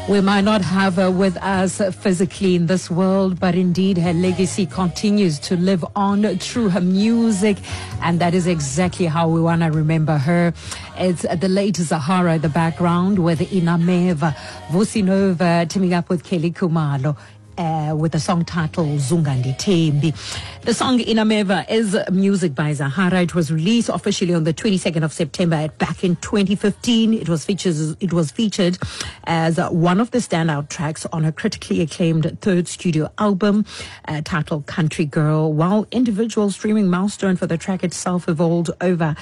We might not have her with us physically in this world, but indeed her legacy continues to live on through her music, and that is exactly how we want to remember her. It's the late Zahara in the background with Inameva, Vusi Nova teaming up with Kelly Khumalo. With the song titled Zungandi Tembi. The song Inameva is music by Zahara. It was released officially on the 22nd of September back in 2015. It was featured as one of the standout tracks on her critically acclaimed third studio album titled Country Girl, while individual streaming milestone for the track itself evolved over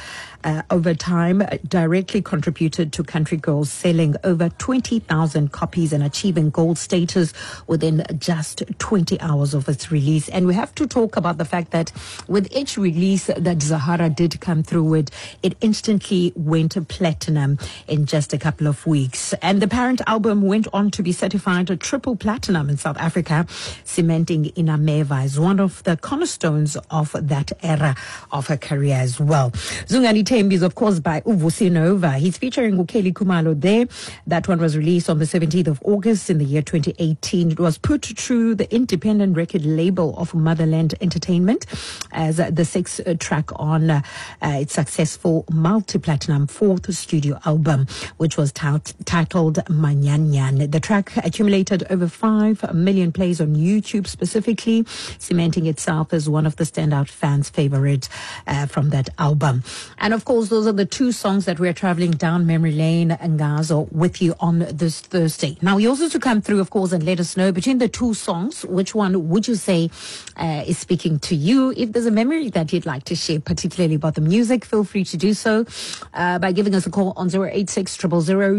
time, directly contributed to Country Girl selling over 20,000 copies and achieving gold status within just 20 hours of its release. And we have to talk about the fact that with each release that Zahara did come through with, it instantly went platinum in just a couple of weeks. And the parent album went on to be certified a triple platinum in South Africa, cementing Inameva as one of the cornerstones of that era of her career as well. Zungandi Tembi is, of course, by Vusi Nova. He's featuring Kelly Khumalo there. That one was released on the 17th of August in the year 2018. It was put through the independent record label of Motherland Entertainment as the sixth track on its successful multi-platinum fourth studio album, which was titled Manyanyan. The track accumulated over 5 million plays on YouTube specifically, cementing itself as one of the standout fans' favorites from that album. And of course, those are the two songs that we're traveling down memory lane and Ngazo with you on this Thursday. Now, you also to come through, of course, and let us know between the two songs, which one would you say is speaking to you? If there's a memory that you'd like to share, particularly about the music, feel free to do so by giving us a call on 086 000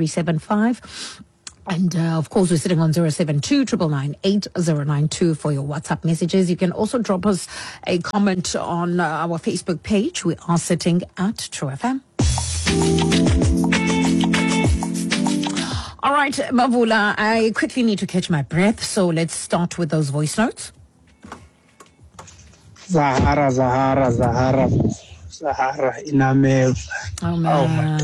2375. And, of course, we're sitting on 072 999 8092 for your WhatsApp messages. You can also drop us a comment on our Facebook page. We are sitting at True FM. All right, Mavula, I quickly need to catch my breath, so let's start with those voice notes. Zahara, Inameva. Oh, man.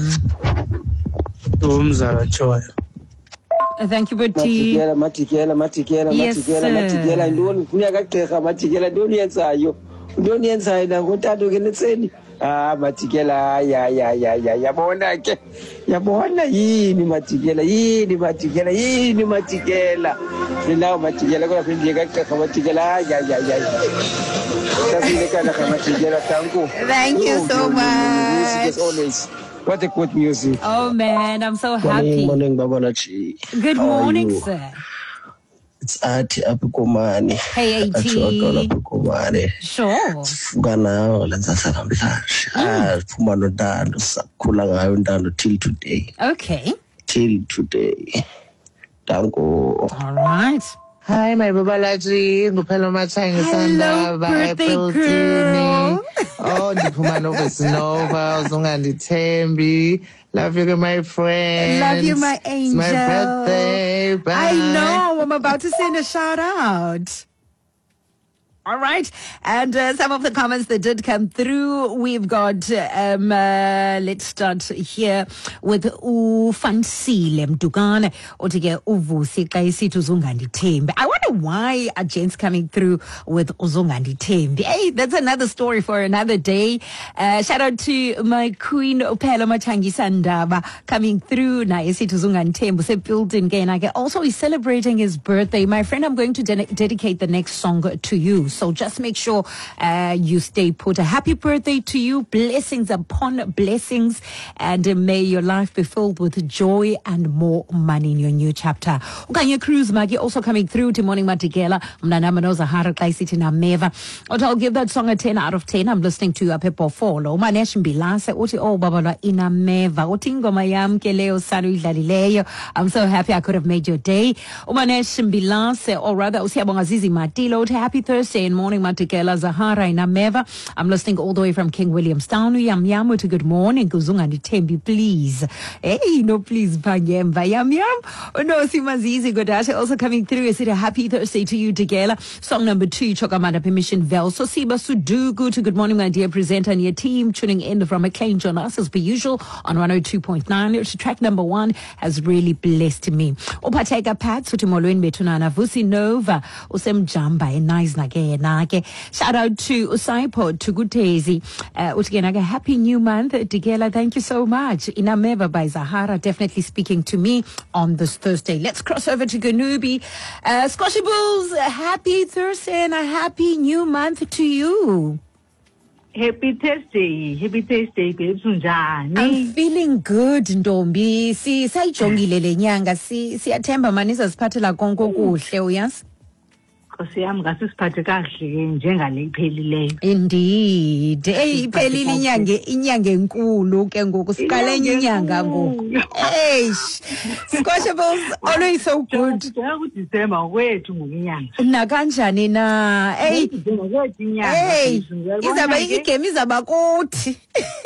Thank you, Bertie. Matikela. Yes, Matikela. Ndoni kunya kakeka matikela ndoni yenzayo. Ndoni yenzayo ngothathu ke netseni. Matikela yabona ke. Yabona yini matikela. Ninawo matikela kwa pindi kakeka matikela Thank you so much. As always. What a good music. Oh, man, I'm so happy. Morning, Babalachi. Good morning, sir. It's Ati Apukomani. Hey, AT. Apukomani. Sure. Fugana, Fumano Dando, Sakula Dando till today. Okay. Till today. Tango. All right. Hi, my Babalaji. Ngupelo Machangi Hello, birthday girl. Oh, Ndipumano Nova, Zungandi Tembi. Love you, my friend. Love you, my angel. It's my birthday. Bye. I know. I'm about to send a shout out. All right. And some of the comments that did come through, we've got, let's start here with Ufansile Mdugane, Otige Uvusi Kaisitu Zungandi Tembi. I wonder why are gents coming through with Zungandi Tembi. Hey, that's another story for another day. Shout out to my queen, Upelo Machangi Sandaba, coming through. Na Isitu Zungandi Tembi, se built in Gainage. Also, he's celebrating his birthday. My friend, I'm going to dedicate the next song to you. So just make sure you stay put. A happy birthday to you. Blessings upon blessings. And may your life be filled with joy and more money in your new chapter. Ukanya Cruz Magi also coming through to Morning Matigela. Mnanamano Zahara Klaisiti Nameva. I'll give that song a 10 out of 10. I'm listening to a Pepo Follow. Manesh Mbilase. Oti O Babala Inameva. Otingo Mayam Keleo Sanu Lalileyo. I'm so happy I could have made your day. Umanesh Mbilase, or rather Usiabongazizi Matilo. Happy Thursday. saying, morning, Matikela, Zahara, Inameva. I'm listening all the way from King Williamstown. Yam to good morning. Kuzungani Tembi, please. Hey, no, please, Panyemba. Yam. Oh, no, Simazizi Godasha also coming through. I said a happy Thursday to you, Tikela. Song number 2, Chokamada Permission Vel. So Siba Sudugu to good morning, my dear presenter and your team. Tuning in from McLean Jonas as per usual on 102.9. Track number 1 has really blessed me. Upateka Pat, Sutimolwen Betunana, Vusi Nova, Usem Jamba, and nice nage. Shout out to Usaipo, to Gutezi, Utgenaga, happy new month. Tigela, thank you so much. Inameva by Zahara, definitely speaking to me on this Thursday. Let's cross over to Ganubi. Scotchy Bulls, happy Thursday and a happy new month to you. Happy Thursday, babes. I'm feeling good, Ndombi. Sayijongile le nyanga. Siyathemba manisa siphathela konke kuhle, uyas? Nkosi yami ngasisiphathe kahle njengale iphelileyo. Indeed. Hey, iphelile inyanga enkulu ke ngoku siqale enye inyanga ngoku. Eish. Scotchables, always so good. December wethu ngokunyanga. Na kanjani na? Hey. Hey. Izaba igame izaba kuthi.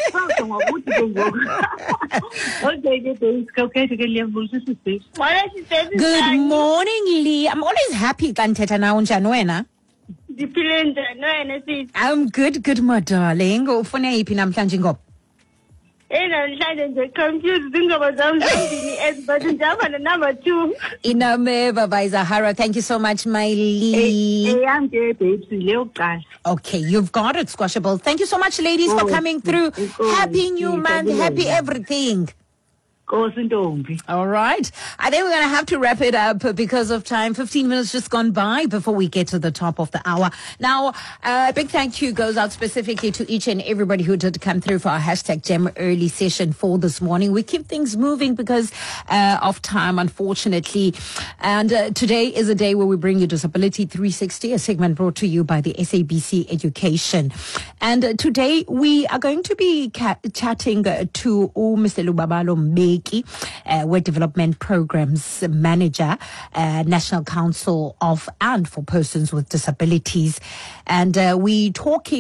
Good morning, Lee. I'm always happy kanthetha nawe njani wena? Ndiphile njani wena sithi? I'm good my darling. Ufuna yiphi namhlanje ngoba? Namhlanje nje confused ingaba zami zombini but njaba na number 2. Inameva by Zahara. Thank you so much, my Lee. Okay, you've got it, Squashable. Thank you so much, ladies, for coming through. Happy new month, happy everything. All right. I think we're going to have to wrap it up because of time. 15 minutes just gone by before we get to the top of the hour. Now, a big thank you goes out specifically to each and everybody who did come through for our hashtag Gem early session for this morning. We keep things moving because of time, unfortunately. And today is a day where we bring you Disability 360, a segment brought to you by the SABC Education. And today we are going to be chatting to Mr. Lubabalo Mbeki, Word Development Programs Manager, National Council of and for Persons with Disabilities. And we talking